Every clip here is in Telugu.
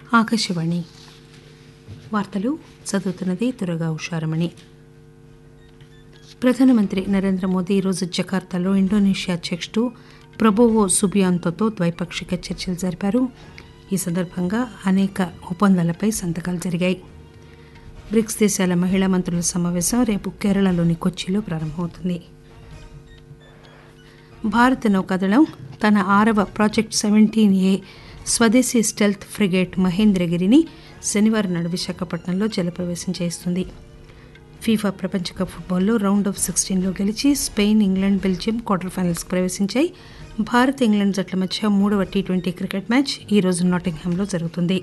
ఆకాశవాణి వార్తలు చదువుతున్నది దుర్గా ఉషారమణి. ప్రధానమంత్రి నరేంద్ర మోదీ ఈరోజు జకార్తాలో ఇండోనేషియా అధ్యకుడు ప్రబోవో సుబియాంతోతో ద్వైపాక్షిక చర్చలు జరిపారు. ఈ సందర్భంగా అనేక ఒప్పందాలపై సంతకాలు జరిగాయి. బ్రిక్స్ దేశాల మహిళా మంత్రుల సమావేశం రేపు కేరళలోని కొచ్చిలో ప్రారంభమవుతుంది. భారత నౌకాదళం తన 6వ ప్రాజెక్ట్ 17A స్వదేశీ స్టెల్త్ ఫ్రిగేట్ మహేంద్రగిరిని శనివారం నాడు విశాఖపట్నంలో జలప్రవేశం చేస్తుంది. ఫీఫా ప్రపంచ కప్ ఫుట్బాల్లో రౌండ్ ఆఫ్ 16లో గెలిచి Spain, England, Belgium quarter ఫైనల్స్కు ప్రవేశించాయి. Bharat, England జట్ల మధ్య 3వ T20 క్రికెట్ మ్యాచ్ ఈ రోజు నాటింగ్హామ్లో జరుగుతుంది.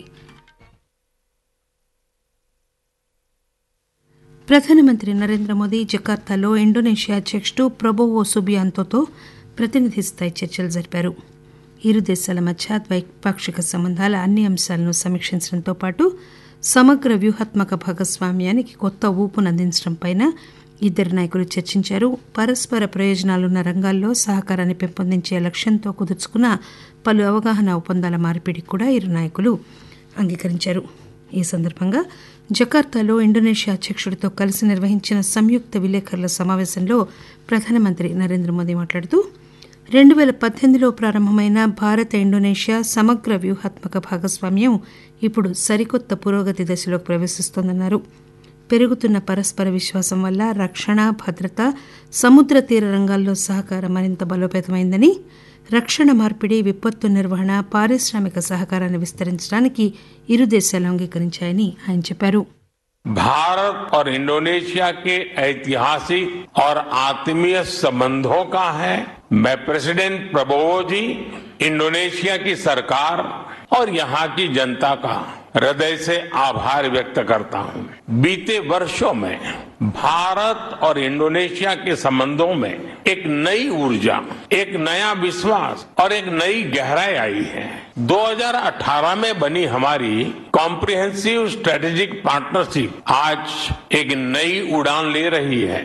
ప్రధానమంత్రి నరేంద్ర మోదీ జకార్తాలో ఇండోనేషియా అధ్యకుడు ప్రబోవో సుబియాంతోతో ప్రతినిధి స్థాయి చర్చలు జరిపారు. ఇరు దేశాల మధ్య ద్వైపాక్షిక సంబంధాల అన్ని అంశాలను సమీక్షించడంతో పాటు సమగ్ర వ్యూహాత్మక భాగస్వామ్యానికి కొత్త ఊపునందించడంపై ఇద్దరు నాయకులు చర్చించారు. పరస్పర ప్రయోజనాలున్న రంగాల్లో సహకారాన్ని పెంపొందించే లక్ష్యంతో కుదుర్చుకున్న పలు అవగాహన ఒప్పందాల మార్పిడికి కూడా ఇరు నాయకులు అంగీకరించారు. ఈ సందర్భంగా జకార్తాలో ఇండోనేషియా అధ్యకుడితో కలిసి నిర్వహించిన సంయుక్త విలేకరుల సమావేశంలో ప్రధానమంత్రి నరేంద్ర మోదీ మాట్లాడుతూ 2018లో ప్రారంభమైన భారత ఇండోనేషియా సమగ్ర వ్యూహాత్మక భాగస్వామ్యం ఇప్పుడు సరికొత్త పురోగతి దశలోకి ప్రవేశిస్తోందన్నారు. పెరుగుతున్న పరస్పర విశ్వాసం వల్ల రక్షణ, భద్రత, సముద్ర తీర రంగాల్లో సహకారం మరింత బలోపేతమైందని, రక్షణ మార్పిడి, విపత్తు నిర్వహణ, పారిశ్రామిక సహకారాన్ని విస్తరించడానికి ఇరు దేశాలు అంగీకరించాయని ఆయన చెప్పారు. भारत और इंडोनेशिया के ऐतिहासिक और आत्मीय संबंधों का है. मैं प्रेसिडेंट प्रबोवो जी, इंडोनेशिया की सरकार और यहाँ की जनता का हृदय से आभार व्यक्त करता हूँ. बीते वर्षों में भारत और इंडोनेशिया के संबंधों में एक नई ऊर्जा, एक नया विश्वास और एक नई गहराई आई है. 2018 में बनी हमारी कॉम्प्रिहेंसिव स्ट्रेटेजिक पार्टनरशिप आज एक नई उड़ान ले रही है.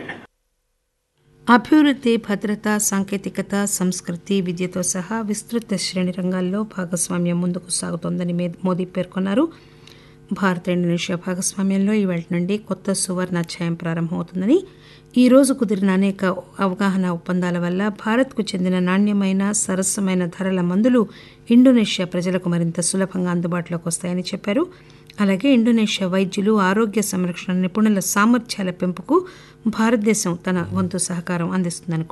అభివృద్ధి, భద్రత, సాంకేతికత, సంస్కృతి, విద్యతో సహా విస్తృత శ్రేణి రంగాల్లో భాగస్వామ్యం ముందుకు సాగుతోందని మోదీ పేర్కొన్నారు. భారత ఇండోనేషియా భాగస్వామ్యంలో ఈవేళ నుండి కొత్త సువర్ణాధ్యాయం ప్రారంభమవుతుందని, ఈ రోజు కుదిరిన అనేక అవగాహన ఒప్పందాల వల్ల భారత్కు చెందిన నాణ్యమైన, సరసమైన ధరల మందులు ఇండోనేషియా ప్రజలకు మరింత సులభంగా అందుబాటులోకి వస్తాయని చెప్పారు. అలాగే ఇండోనేషియా వైద్యులు, ఆరోగ్య సంరక్షణ నిపుణుల సామర్థ్యాల పెంపుకు భారతదేశం తన వంతు సహకారం అందిస్తుందని